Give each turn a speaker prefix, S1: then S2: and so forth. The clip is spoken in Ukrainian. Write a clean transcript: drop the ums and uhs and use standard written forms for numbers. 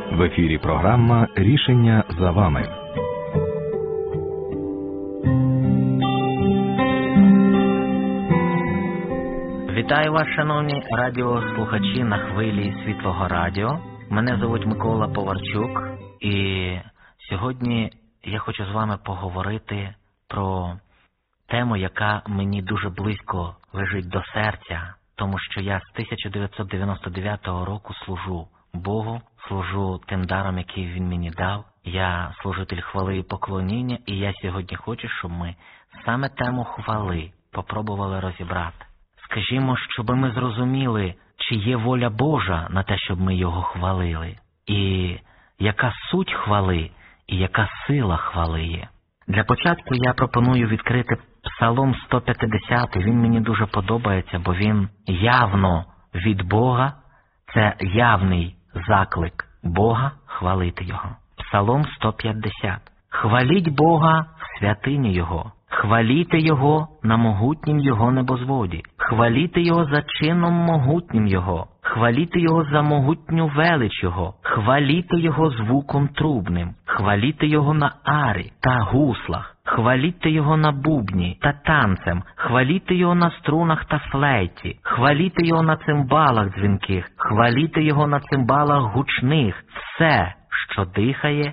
S1: В ефірі програма «Рішення за вами».
S2: Вітаю вас, шановні радіослухачі на хвилі Світлого радіо. Мене звуть Микола Поварчук, і сьогодні я хочу з вами поговорити про тему, яка мені дуже близько лежить до серця, тому що я з 1999 року служу Богу, служу тим даром, який Він мені дав. Я служитель хвали і поклоніння, і я сьогодні хочу, щоб ми саме тему хвали попробували розібрати. Скажімо, щоб ми зрозуміли, чи є воля Божа на те, щоб ми Його хвалили, і яка суть хвали, і яка сила хвали є. Для початку я пропоную відкрити Псалом 150, він мені дуже подобається, бо він явно від Бога, це явний заклик Бога хвалити Його. Псалом 150. «Хваліть Бога в святині Його, хваліте Його на могутнім Його небозводі, хваліте Його за чином могутнім Його, хваліте Його за могутню велич Його, хваліте Його звуком трубним, хваліте Його на арі та гуслах, хваліте Його на бубні та танцем, хваліте Його на струнах та флейті, хваліте Його на цимбалах дзвінких, хваліте Його на цимбалах гучних, все, що дихає,